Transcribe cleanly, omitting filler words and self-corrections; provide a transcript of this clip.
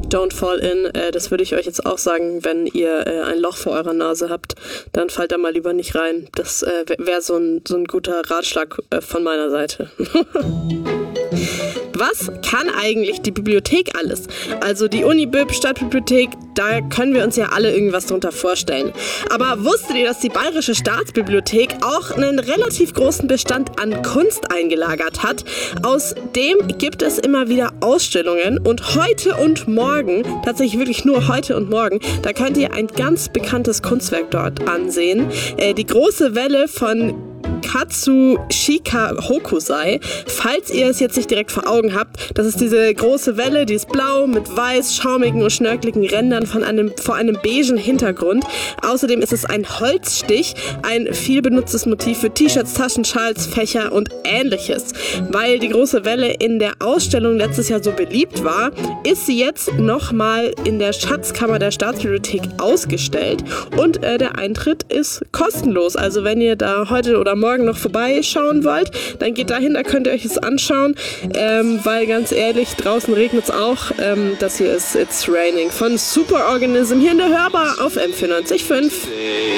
Don't fall in. Das würde ich euch jetzt auch sagen, wenn ihr ein Loch vor eurer Nase habt, dann fallt da mal lieber nicht rein. Das wäre so ein guter Ratschlag von meiner Seite. Was kann eigentlich die Bibliothek alles? Also die Uni-Bib, Stadtbibliothek, da können wir uns ja alle irgendwas drunter vorstellen. Aber wusstet ihr, dass die Bayerische Staatsbibliothek auch einen relativ großen Bestand an Kunst eingelagert hat? Aus dem gibt es immer wieder Ausstellungen und heute und morgen, tatsächlich wirklich nur heute und morgen, da könnt ihr ein ganz bekanntes Kunstwerk dort ansehen. Die große Welle von Katsushika Hokusai. Falls ihr es jetzt nicht direkt vor Augen habt, das ist diese große Welle, die ist blau mit weiß, schaumigen und schnörkeligen Rändern vor einem beigen Hintergrund. Außerdem ist es ein Holzstich, ein viel benutztes Motiv für T-Shirts, Taschen, Schals, Fächer und ähnliches. Weil die große Welle in der Ausstellung letztes Jahr so beliebt war, ist sie jetzt nochmal in der Schatzkammer der Staatsbibliothek ausgestellt und der Eintritt ist kostenlos. Also wenn ihr da heute oder morgen noch vorbeischauen wollt, dann geht dahin, da könnt ihr euch es anschauen, weil ganz ehrlich, draußen regnet es auch. Das hier ist It's Raining von Superorganism hier in der Hörbar auf M94.5.